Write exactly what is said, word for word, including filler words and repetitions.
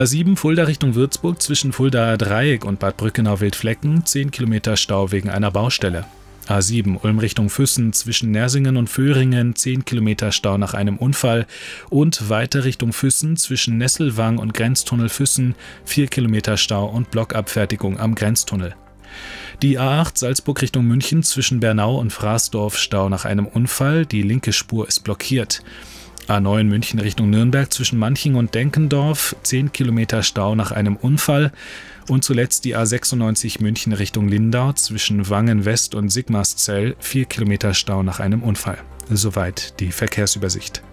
A sieben Fulda Richtung Würzburg zwischen Fuldaer Dreieck und Bad Brückenau-Wildflecken zehn Kilometer Stau wegen einer Baustelle. A sieben Ulm Richtung Füssen zwischen Nersingen und Vöhringen zehn Kilometer Stau nach einem Unfall und weiter Richtung Füssen zwischen Nesselwang und Grenztunnel Füssen vier Kilometer Stau und Blockabfertigung am Grenztunnel. Die A acht Salzburg Richtung München zwischen Bernau und Fraßdorf Stau nach einem Unfall, die linke Spur ist blockiert. A neun München Richtung Nürnberg zwischen Manching und Denkendorf zehn Kilometer Stau nach einem Unfall und zuletzt die A sechsundneunzig München Richtung Lindau zwischen Wangen West und Sigmarszell vier Kilometer Stau nach einem Unfall. Soweit die Verkehrsübersicht.